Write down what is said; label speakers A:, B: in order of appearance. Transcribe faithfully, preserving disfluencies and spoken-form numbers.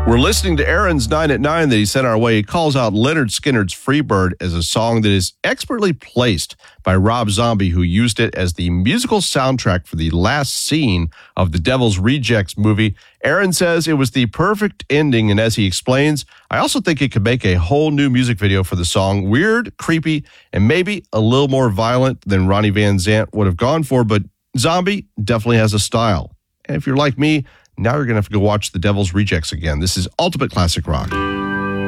A: We're listening to Aaron's nine at nine that he sent our way. He calls out Leonard Skinner's Freebird as a song that is expertly placed by Rob Zombie, who used it as the musical soundtrack for the last scene of the Devil's Rejects movie. Aaron says it was the perfect ending, and as he explains, I also think it could make a whole new music video for the song. Weird, creepy, and maybe a little more violent than Ronnie Van Zant would have gone for, but Zombie definitely has a style. And if you're like me, now you're going to have to go watch The Devil's Rejects again. This is Ultimate Classic Rock.